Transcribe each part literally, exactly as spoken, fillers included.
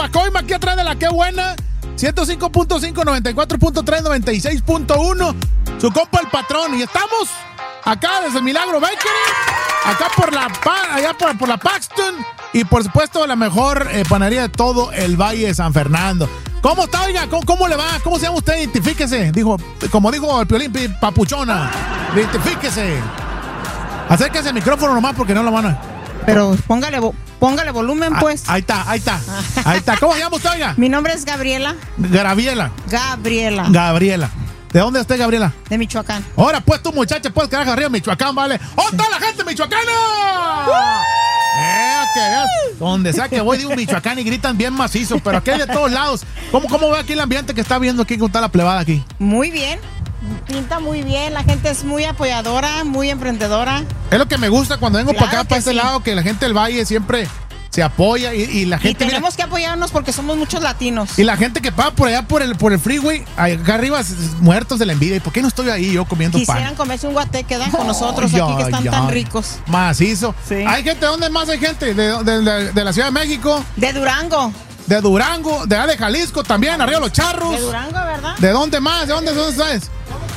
la coima aquí atrás de la que buena. ciento cinco punto cinco, noventa y cuatro punto tres, noventa y seis punto uno. Su compa el patrón. Y estamos acá desde Milagro Bakery. Acá por la, allá por, por la Paxton. Y por supuesto la mejor eh, panadería de todo el Valle de San Fernando. ¿Cómo está, oiga? ¿Cómo, ¿Cómo le va? ¿Cómo se llama usted? Identifíquese. Dijo, como dijo el Piolín, papuchona. Identifíquese. Acérquese al micrófono nomás porque no lo van a... Pero póngale, póngale volumen, pues. Ah, ahí está, ahí está. Ahí está. ¿Cómo se llama usted, oiga? Mi nombre es Gabriela. Gabriela. Gabriela. Gabriela. ¿De dónde esté, Gabriela? De Michoacán. Ahora, pues, tu muchacha, pues, carajo, arriba Michoacán, ¿vale? ¡Oh, toda la gente michoacana! Eh, que veas, donde sea que voy, digo Michoacán y gritan bien macizo, pero aquí hay de todos lados. ¿Cómo, cómo ve aquí el ambiente que está viendo aquí con toda la plebada aquí? Muy bien. Pinta muy bien, la gente es muy apoyadora, muy emprendedora. Es lo que me gusta cuando vengo Claro para acá, para este sí. lado, que la gente del Valle siempre se apoya y, y la gente... Y tenemos mira, que apoyarnos porque somos muchos latinos. y la gente que pasa por allá por el, por el freeway, acá arriba muertos de la envidia. ¿Y por qué no estoy ahí yo comiendo Quisieran pan? comerse un guateque, dan con Oh, nosotros ya, aquí que están ya. tan ricos. Macizo. Sí. Hay gente, ¿dónde más hay gente? De, de, de, de la Ciudad de México, De Durango. de Durango, de allá de Jalisco también, arriba los charros. De Durango, ¿verdad? ¿De dónde más? ¿De dónde, de dónde estás?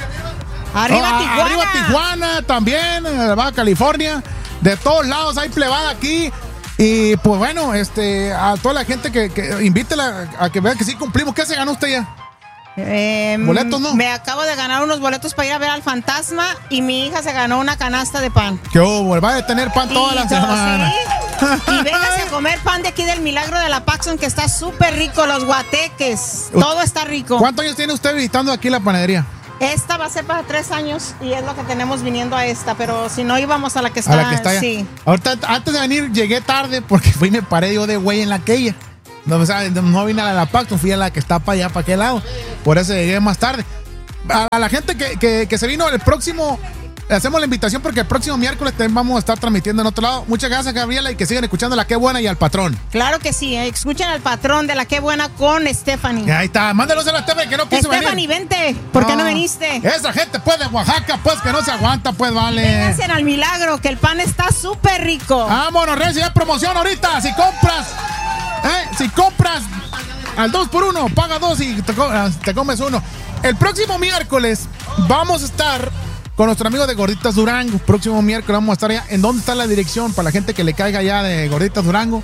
Arriba Oh, Tijuana. Arriba Tijuana también, en Baja California. De todos lados hay plebada aquí. Y pues bueno, este, a toda la gente que, que invítela a que vea que sí cumplimos. ¿Qué se ganó usted ya? Eh, ¿Boletos no? Me acabo de ganar unos boletos para ir a ver al fantasma y mi hija se ganó una canasta de pan. Que hubo, va a tener pan toda Y la todo, semana. sí. Y véngase a comer pan de aquí del Milagro de la Paxton, que está súper rico, los guateques, todo está rico. ¿Cuántos años tiene usted visitando aquí la panadería? Esta va a ser para tres años y es lo que tenemos viniendo a esta, pero si no íbamos a la que está, A la que está allá. sí. Ahorita, antes de venir, llegué tarde porque fui y me paré yo de güey en la aquella. No, o sea, no vine a la, la Paxton, fui a la que está para allá, para aquel lado. Por eso llegué más tarde. A, a la gente que, que, que se vino el próximo, le hacemos la invitación porque el próximo miércoles también vamos a estar transmitiendo en otro lado. Muchas gracias, Gabriela, y que sigan escuchando La Qué Buena y al patrón. Claro que sí, eh, escuchen al patrón de La Qué Buena con Stephanie. Y ahí está, mándalos a la Stephanie que no quiso Stephanie, venir. vente, ¿por qué no viniste? Esa gente pues de Oaxaca, pues que no se aguanta, pues vale. Vénganse al Milagro, que el pan está súper rico. Vámonos, Reci, ya promoción ahorita. Si compras, eh, si compras al dos por uno, paga dos y te, te comes uno. El próximo miércoles vamos a estar con nuestro amigo de Gorditas Durango. Próximo miércoles vamos a estar allá. ¿En dónde está la dirección para la gente que le caiga allá de Gorditas Durango?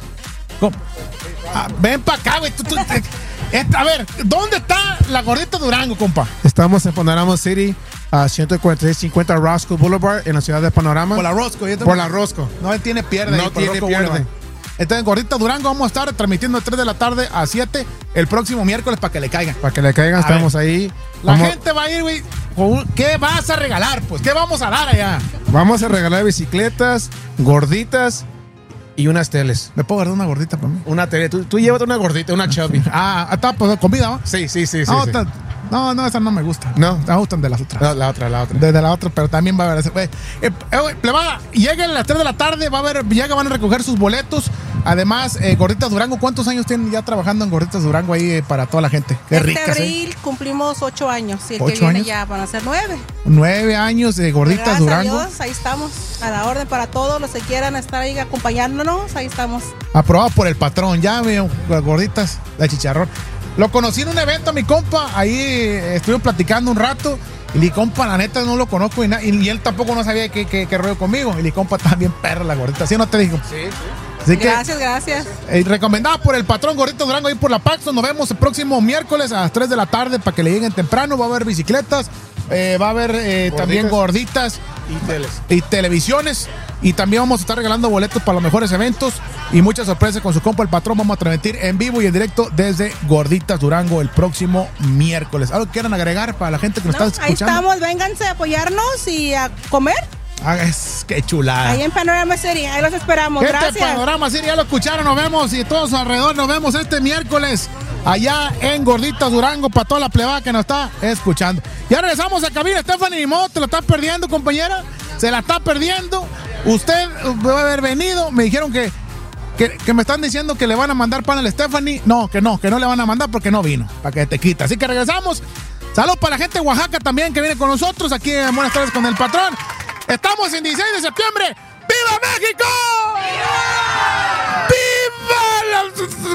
Ah, ven para acá, güey. Tú, tú, eh, eh, a ver, ¿dónde está la Gordita Durango, compa? Estamos en Panorama City, a ciento cuarenta y seis cincuenta Roscoe Boulevard, en la ciudad de Panorama. Por la Roscoe. Yo tengo- Por la Roscoe. No tiene pierde. No ahí, por tiene Roscoe pierde. Boulevard. Entonces, en Gordita Durango vamos a estar transmitiendo de tres de la tarde a siete el próximo miércoles para que le caigan. Para que le caigan, A estamos ver. ahí. La Vamos, gente va a ir, güey. con un- ¿Qué vas a regalar? Pues, ¿qué vamos a dar allá? vamos a regalar bicicletas, gorditas y unas teles. ¿Me puedo guardar una gordita para mí? Una tele. Tú, tú llévate una gordita, una chubby. Ah, está pues, comida, ¿va? Sí, sí, sí, sí. no, sí. ta- no, no, esa no me gusta. No. Me gustan de las otras. No, la otra, la otra. Desde la otra, pero también va a haber ese. güey. Eh, eh, güey, plebada, lleguen a las tres de la tarde, va a haber, llega, van a recoger sus boletos. Además, eh, Gorditas Durango, ¿cuántos años tienen ya trabajando en Gorditas Durango ahí eh, para toda la gente? Qué Este ricas, ¿eh? abril cumplimos ocho años y el ¿Ocho que viene años? ya van a ser nueve. Nueve años de Gorditas Gracias Durango. a Dios, ahí estamos, a la orden para todos los que quieran estar ahí acompañándonos, ahí estamos. Aprobado por el patrón, ya veo, Gorditas de chicharrón. Lo conocí en un evento, mi compa, ahí eh, estuvimos platicando un rato. Y mi compa, la neta, no lo conozco y, na- y, y él tampoco no sabía qué, qué, qué rollo conmigo. Y mi compa también perra la gordita, ¿sí o no te digo? Sí, sí. Así que, Gracias, gracias. Eh, recomendada por el patrón Gorditas Durango ahí por la Paxton. Nos vemos el próximo miércoles a las tres de la tarde para que le lleguen temprano. Va a haber bicicletas, eh, va a haber eh, Gorditas. también gorditas Y teles. y televisiones. Y también vamos a estar regalando boletos para los mejores eventos y muchas sorpresas con su compa el patrón. Vamos a transmitir en vivo y en directo desde Gorditas Durango el próximo miércoles. ¿Algo que quieran agregar para la gente que nos No, está ahí escuchando? estamos, vénganse a apoyarnos y a comer. Ah, es que chulada. Ahí en Panorama City, ahí los esperamos. Gente, Gracias. Panorama City, ya lo escucharon, nos vemos y todos alrededor nos vemos este miércoles allá en Gorditas Durango para toda la plebada que nos está escuchando. Ya regresamos a cabina, Stephanie, ni modo, te lo estás perdiendo, compañera, se la está perdiendo. Usted debe haber venido, me dijeron que, que, que me están diciendo que le van a mandar pan al Stephanie. No, que no, que no le van a mandar porque no vino, para que te quita. Así que regresamos. Saludos para la gente de Oaxaca también que viene con nosotros aquí en Buenas Tardes con el Patrón. Estamos en dieciséis de septiembre. ¡Viva México! ¡Viva! ¡Viva la, viva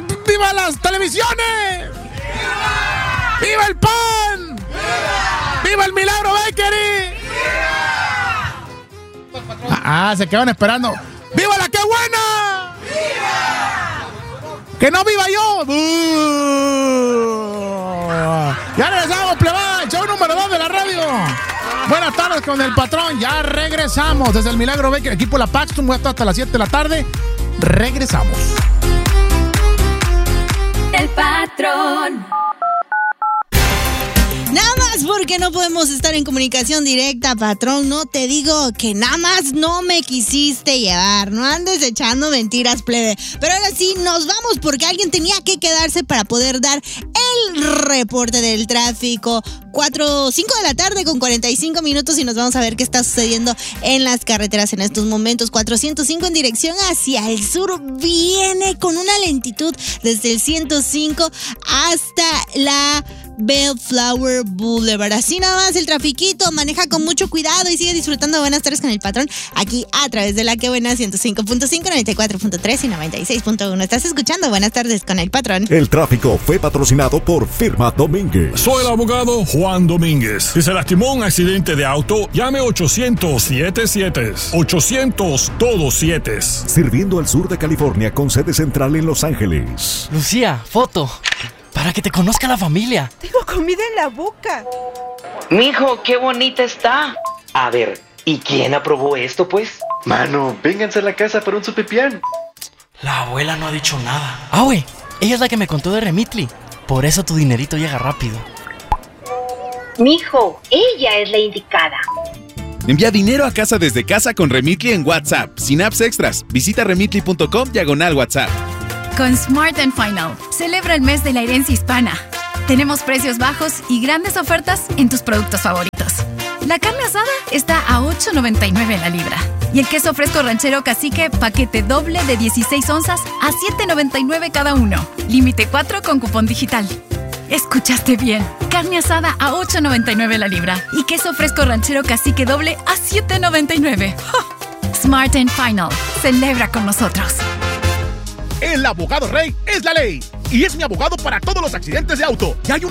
¡Viva las televisiones! ¡Viva! ¡Viva el pan! ¡Viva! ¡Viva el Milagro Bakery! ¡Viva! Ah, se quedan esperando. ¡Viva la que buena! ¡Viva! ¡Que no viva yo! ¡Uh! Ya regresamos, plebada, show número dos de la radio. Buenas tardes con el patrón. Ya regresamos desde el Milagro Bakery. Equipo La Paxton, voy a estar hasta las siete de la tarde. Regresamos. El patrón. Nada más porque no podemos estar en comunicación directa, patrón. No te digo que nada más no me quisiste llevar. No andes echando mentiras, plebe. Pero ahora sí, nos vamos porque alguien tenía que quedarse para poder dar el reporte del tráfico. cuatro, cinco de la tarde con cuarenta y cinco minutos y nos vamos a ver qué está sucediendo en las carreteras en estos momentos. cuatrocientos cinco en dirección hacia el sur viene con una lentitud desde el ciento cinco hasta la Bellflower Boulevard. Así nada más el trafiquito. Maneja con mucho cuidado y sigue disfrutando de Buenas Tardes con el Patrón aquí a través de la que buena ciento cinco punto cinco, noventa y cuatro punto tres y noventa y seis punto uno. Estás escuchando Buenas Tardes con el Patrón. El tráfico fue patrocinado por Firma Domínguez. Soy el abogado Juan Domínguez. Si se lastimó en un accidente de auto, llame ochocientos siete siete. ochocientos todos siete. Sirviendo al sur de California con sede central en Los Ángeles. Lucía, foto. Para que te conozca la familia. Tengo comida en la boca. Mijo, qué bonita está. A ver, ¿y quién aprobó esto, pues? Mano, vénganse a la casa para un supipián. La abuela no ha dicho nada. Ah, güey, ella es la que me contó de Remitly. Por eso tu dinerito llega rápido. Mijo, ella es la indicada. Envía dinero a casa desde casa con Remitly en WhatsApp, sin apps extras. Visita remitly punto com diagonal WhatsApp. Con Smart and Final, celebra el mes de la herencia hispana. Tenemos precios bajos y grandes ofertas en tus productos favoritos. La carne asada está a ocho noventa y nueve la libra. Y el queso fresco ranchero cacique, paquete doble de dieciséis onzas a siete noventa y nueve cada uno. Límite cuatro con cupón digital. Escuchaste bien. Carne asada a ocho noventa y nueve la libra. Y queso fresco ranchero cacique doble a siete noventa y nueve. ¡Oh! Smart and Final. Celebra con nosotros. El abogado Rey es la ley y es mi abogado para todos los accidentes de auto. Ya hay un